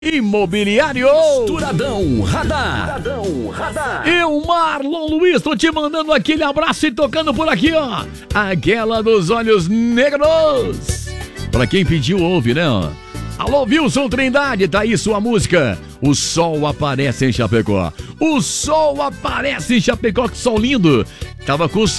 Imobiliário Turadão Radar. E o Marlon Luiz, tô te mandando aquele abraço e tocando por aqui, ó. Aquela dos olhos negros. Pra quem pediu, ouve, né, ó. Alô, Wilson Trindade, tá aí sua música. O sol aparece em Chapecó. O sol aparece em Chapecó, que sol lindo. Tava com